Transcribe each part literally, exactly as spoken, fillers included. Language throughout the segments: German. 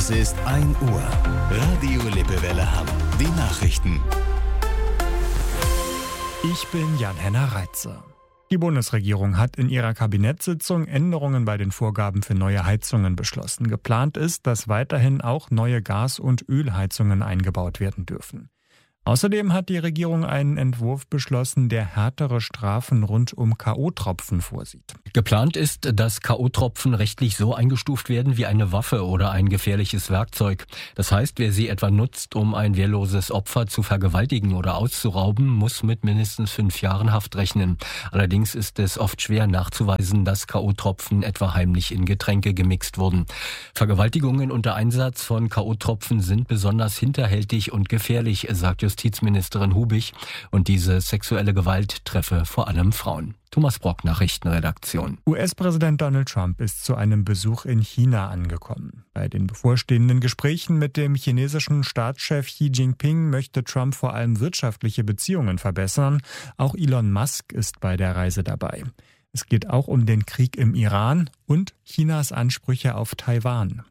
Es ist ein Uhr. Radio Lippewelle Hamm. Die Nachrichten. Ich bin Jan-Henner Reitzer. Die Bundesregierung hat in ihrer Kabinettssitzung Änderungen bei den Vorgaben für neue Heizungen beschlossen. Geplant ist, dass weiterhin auch neue Gas- und Ölheizungen eingebaut werden dürfen. Außerdem hat die Regierung einen Entwurf beschlossen, der härtere Strafen rund um K O-Tropfen vorsieht. Geplant ist, dass K O-Tropfen rechtlich so eingestuft werden wie eine Waffe oder ein gefährliches Werkzeug. Das heißt, wer sie etwa nutzt, um ein wehrloses Opfer zu vergewaltigen oder auszurauben, muss mit mindestens fünf Jahren Haft rechnen. Allerdings ist es oft schwer nachzuweisen, dass K O-Tropfen etwa heimlich in Getränke gemixt wurden. Vergewaltigungen unter Einsatz von K O-Tropfen sind besonders hinterhältig und gefährlich, sagt Justizministerin Hubich, und diese sexuelle Gewalt treffe vor allem Frauen. Thomas Brock, Nachrichtenredaktion. U S-Präsident Donald Trump ist zu einem Besuch in China angekommen. Bei den bevorstehenden Gesprächen mit dem chinesischen Staatschef Xi Jinping möchte Trump vor allem wirtschaftliche Beziehungen verbessern. Auch Elon Musk ist bei der Reise dabei. Es geht auch um den Krieg im Iran und Chinas Ansprüche auf Taiwan.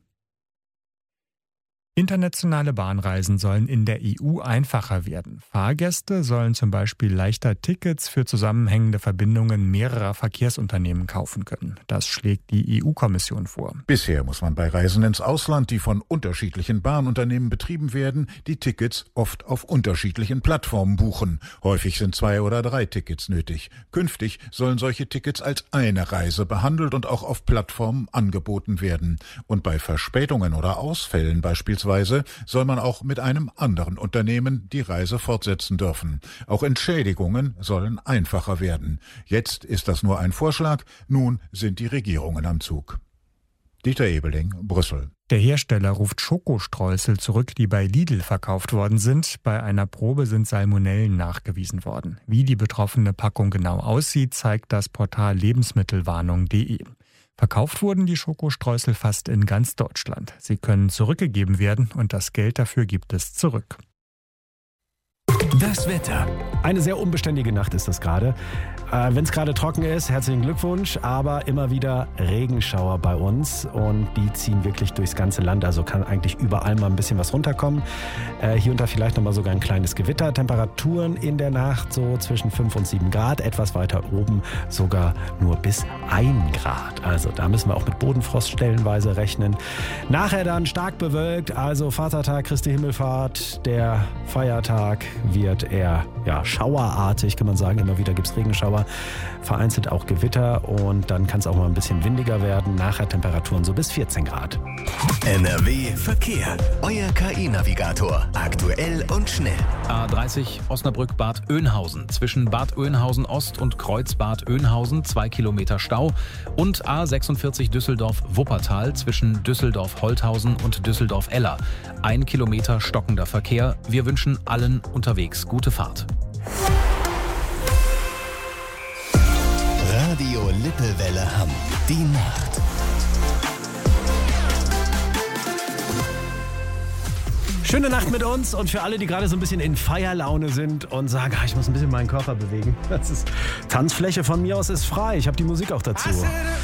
Internationale Bahnreisen sollen in der E U einfacher werden. Fahrgäste sollen zum Beispiel leichter Tickets für zusammenhängende Verbindungen mehrerer Verkehrsunternehmen kaufen können. Das schlägt die E U-Kommission vor. Bisher muss man bei Reisen ins Ausland, die von unterschiedlichen Bahnunternehmen betrieben werden, die Tickets oft auf unterschiedlichen Plattformen buchen. Häufig sind zwei oder drei Tickets nötig. Künftig sollen solche Tickets als eine Reise behandelt und auch auf Plattformen angeboten werden. Und bei Verspätungen oder Ausfällen beispielsweise soll man auch mit einem anderen Unternehmen die Reise fortsetzen dürfen. Auch Entschädigungen sollen einfacher werden. Jetzt ist das nur ein Vorschlag, nun sind die Regierungen am Zug. Dieter Ebeling, Brüssel. Der Hersteller ruft Schokostreusel zurück, die bei Lidl verkauft worden sind. Bei einer Probe sind Salmonellen nachgewiesen worden. Wie die betroffene Packung genau aussieht, zeigt das Portal lebensmittelwarnung punkt de. Verkauft wurden die Schokostreusel fast in ganz Deutschland. Sie können zurückgegeben werden und das Geld dafür gibt es zurück. Das Wetter. Eine sehr unbeständige Nacht ist das gerade. Äh, Wenn es gerade trocken ist, herzlichen Glückwunsch, aber immer wieder Regenschauer bei uns und die ziehen wirklich durchs ganze Land, also kann eigentlich überall mal ein bisschen was runterkommen. Äh, hier und da vielleicht nochmal sogar ein kleines Gewitter. Temperaturen in der Nacht so zwischen fünf und sieben Grad, etwas weiter oben sogar nur bis ein Grad. Also da müssen wir auch mit Bodenfrost stellenweise rechnen. Nachher dann stark bewölkt, also Vatertag, Christi Himmelfahrt, der Feiertag wird eher ja, schauerartig, kann man sagen. Immer wieder gibt es Regenschauer, vereinzelt auch Gewitter und dann kann es auch mal ein bisschen windiger werden. Nachher Temperaturen so bis vierzehn Grad. N R W Verkehr. Euer K I-Navigator. Aktuell und schnell. A dreißig Osnabrück-Bad Oeynhausen. Zwischen Bad Oeynhausen Ost und Kreuzbad Oeynhausen zwei Kilometer Stau. Und A sechsundvierzig Düsseldorf-Wuppertal zwischen Düsseldorf-Holthausen und Düsseldorf-Eller. Ein Kilometer stockender Verkehr. Wir wünschen allen unterwegs gute Fahrt. Radio Lippewelle Hamm. Die Nacht. Schöne Nacht mit uns und für alle, die gerade so ein bisschen in Feierlaune sind und sagen, ah, ich muss ein bisschen meinen Körper bewegen. Das ist Tanzfläche von mir aus ist frei. Ich habe die Musik auch dazu.